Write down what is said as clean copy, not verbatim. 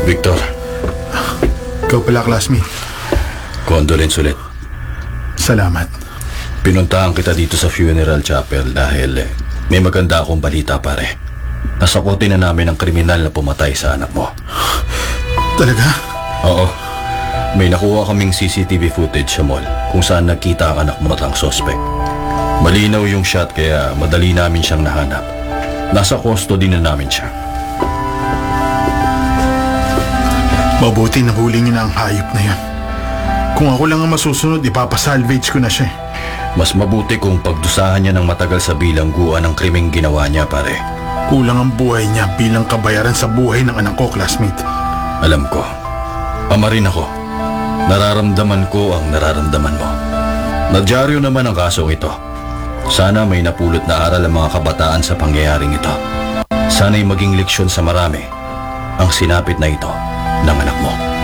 Victor, Ikaw pala, classmate. condolence ulit. Salamat. Pinuntahan kita dito sa funeral chapel dahil may maganda akong balita, pare. Nasakutin na namin ang kriminal na pumatay sa anak mo. Talaga? Oo. May nakuha kaming CCTV footage sa mall kung saan nagkita ang anak mo at ang suspect. Malinaw yung shot kaya madali namin siyang nahanap. Nasa custody na namin siya. Mabuti na huli niyo na ang hayop na yan. Kung ako lang ang masusunod, ipapasalvage ko na siya. Mas mabuti kung pagdusahan niya ng matagal sa bilangguan ang krimeng ginawa niya, pare. Kulang ang buhay niya bilang kabayaran sa buhay ng anak ko, classmate. Alam ko. Ama rin ako. Nararamdaman ko ang nararamdaman mo. Nagyaryo naman ang kasong ito. Sana may napulot na aral ang mga kabataan sa pangyayaring ito. Sana'y maging leksyon sa marami ang sinapit na ito ng anak mo.